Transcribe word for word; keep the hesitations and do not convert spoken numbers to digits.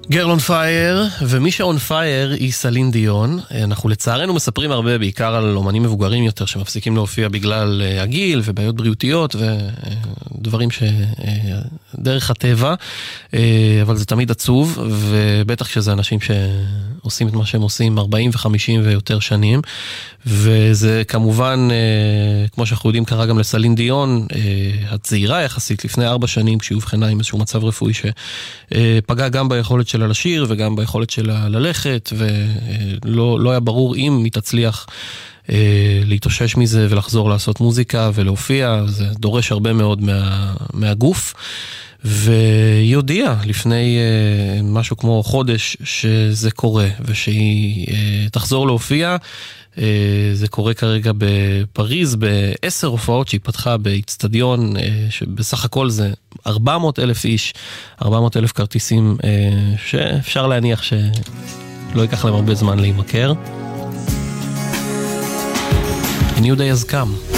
גרל און פייר, ומי שאון פייר היא סלין דיון. אנחנו לצערנו מספרים הרבה, בעיקר על אומנים מבוגרים יותר שמפסיקים להופיע בגלל הגיל ובעיות בריאותיות ודברים שדרך הטבע, אבל זה תמיד עצוב, ובטח שזה אנשים שעושים את מה שהם עושים ארבעים וחמישים ויותר שנים, וזה כמובן, כמו שאנחנו יודעים, קרה גם לסלין דיון, הצעירה יחסית לפני ארבע שנים, כשהיא הובחנה עם איזשהו מצב רפואי שפגע גם ביכולת שלה לשיר וגם ביכולת שלה ללכת, ולא לא היה ברור אם היא תצליח להתאושש מזה ולחזור לעשות מוזיקה ולהופיע. זה דורש הרבה מאוד מה, מהגוף, והיא הודיעה לפני משהו כמו חודש שזה קורה ושהיא תחזור להופיע. זה קורה כרגע בפריז בעשר הופעות שהיא פתחה באצטדיון שבסך הכל זה ארבע מאות אלף איש, ארבע מאות אלף כרטיסים, שאפשר להניח שלא ייקח להם הרבה זמן להימכר. And new day has come.